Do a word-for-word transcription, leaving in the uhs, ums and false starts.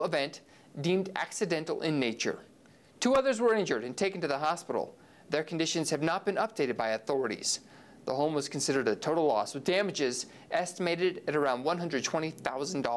event deemed accidental in nature. Two others were injured and taken to the hospital. Their conditions have not been updated by authorities. The home was considered a total loss, with damages estimated at around one hundred twenty thousand dollars.